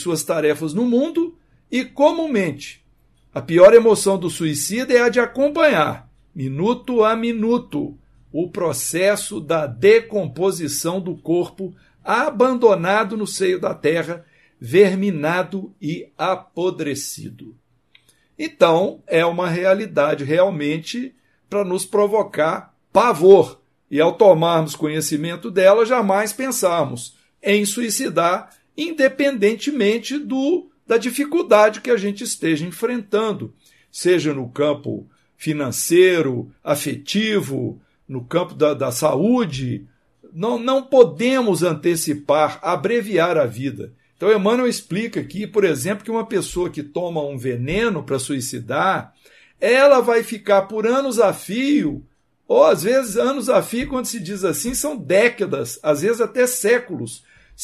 suas tarefas no mundo e, comumente, a pior emoção do suicida é a de acompanhar, minuto a minuto, o processo da decomposição do corpo abandonado no seio da terra, verminado e apodrecido. Então, é uma realidade realmente para nos provocar pavor. E ao tomarmos conhecimento dela, jamais pensarmos em suicidar, independentemente da dificuldade que a gente esteja enfrentando, seja no campo financeiro, afetivo, no campo da saúde. Não podemos antecipar, abreviar a vida. Então, Emmanuel explica aqui, por exemplo, que uma pessoa que toma um veneno para suicidar, ela vai ficar por anos a fio, ou às vezes anos a fio, quando se diz assim, são décadas, às vezes até séculos,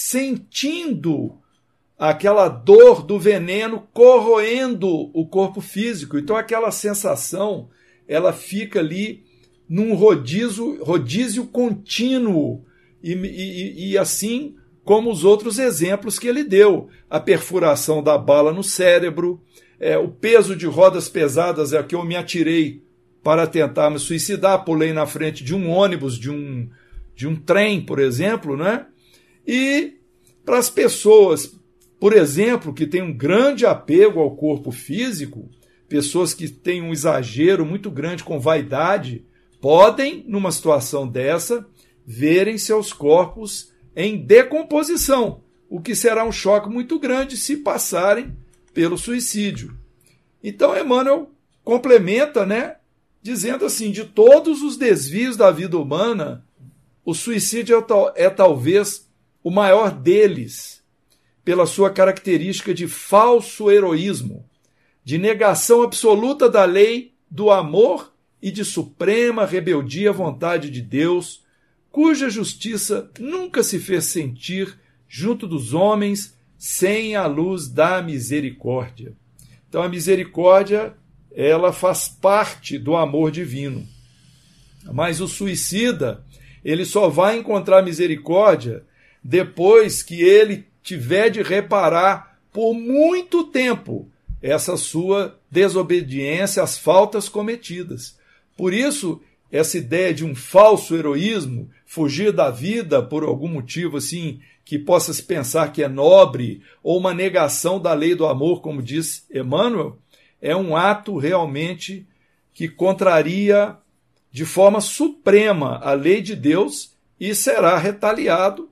sentindo aquela dor do veneno corroendo o corpo físico. Então aquela sensação, ela fica ali num rodízio contínuo, e assim como os outros exemplos que ele deu, a perfuração da bala no cérebro, o peso de rodas pesadas, é que eu me atirei para tentar me suicidar, pulei na frente de um ônibus, de um trem, por exemplo, né? E para as pessoas, por exemplo, que têm um grande apego ao corpo físico, pessoas que têm um exagero muito grande com vaidade, podem, numa situação dessa, verem seus corpos em decomposição, o que será um choque muito grande se passarem pelo suicídio. Então, Emmanuel complementa, né, dizendo assim, de todos os desvios da vida humana, o suicídio é talvez o maior deles, pela sua característica de falso heroísmo, de negação absoluta da lei do amor e de suprema rebeldia à vontade de Deus, cuja justiça nunca se fez sentir junto dos homens sem a luz da misericórdia. Então a misericórdia, ela faz parte do amor divino. Mas o suicida, ele só vai encontrar misericórdia depois que ele tiver de reparar por muito tempo essa sua desobediência às faltas cometidas. Por isso, essa ideia de um falso heroísmo, fugir da vida por algum motivo assim que possa se pensar que é nobre, ou uma negação da lei do amor, como diz Emmanuel, é um ato realmente que contraria de forma suprema a lei de Deus e será retaliado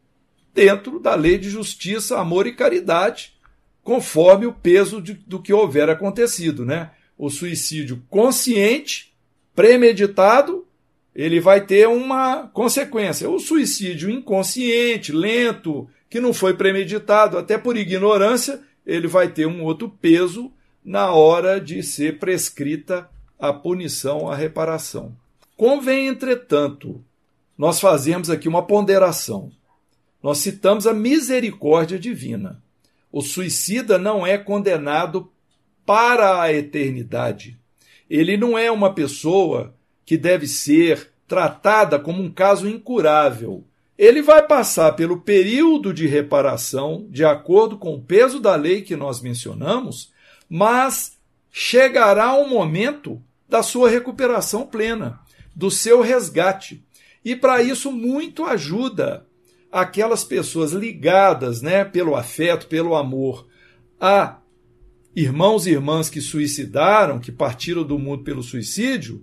dentro da lei de justiça, amor e caridade, conforme o peso do que houver acontecido, né? O suicídio consciente, premeditado, ele vai ter uma consequência. O suicídio inconsciente, lento, que não foi premeditado, até por ignorância, ele vai ter um outro peso na hora de ser prescrita a punição, a reparação. Convém, entretanto, nós fazemos aqui uma ponderação. Nós citamos a misericórdia divina. O suicida não é condenado para a eternidade. Ele não é uma pessoa que deve ser tratada como um caso incurável. Ele vai passar pelo período de reparação, de acordo com o peso da lei que nós mencionamos, mas chegará um momento da sua recuperação plena, do seu resgate. E para isso muito ajuda aquelas pessoas ligadas, né, pelo afeto, pelo amor, a irmãos e irmãs que suicidaram, que partiram do mundo pelo suicídio,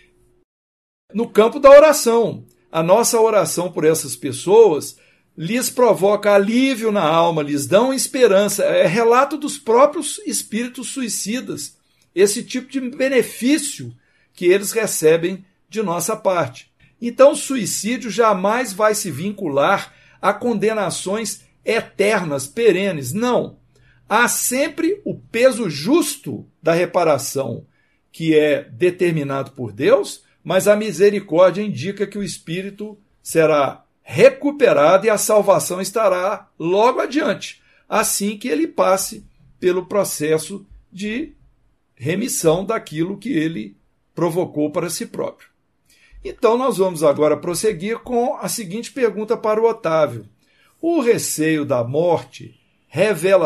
no campo da oração. A nossa oração por essas pessoas lhes provoca alívio na alma, lhes dão esperança. É relato dos próprios espíritos suicidas, esse tipo de benefício que eles recebem de nossa parte. Então, o suicídio jamais vai se vincular a condenações eternas, perenes. Não. Há sempre o peso justo da reparação, que é determinado por Deus, mas a misericórdia indica que o espírito será recuperado e a salvação estará logo adiante, assim que ele passe pelo processo de remissão daquilo que ele provocou para si próprio. Então nós vamos agora prosseguir com a seguinte pergunta para o Otávio. O receio da morte revela